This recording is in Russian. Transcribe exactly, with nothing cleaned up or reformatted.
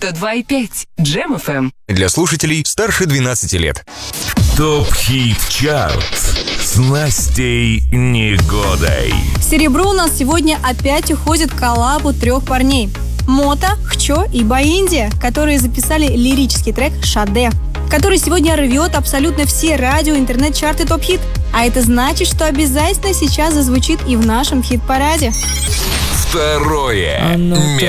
сто два и пять Джем эф эм. Для слушателей старше двенадцати лет. ТОП-хит чарт с Настей Негодой. В серебро у нас сегодня опять уходит коллабу трех парней: Мото, Хчо и Баинди, которые записали лирический трек «Шаде», который сегодня рвет абсолютно все радио, интернет-чарты ТОП-хит. А это значит, что обязательно сейчас зазвучит и в нашем хит-параде. Второе место.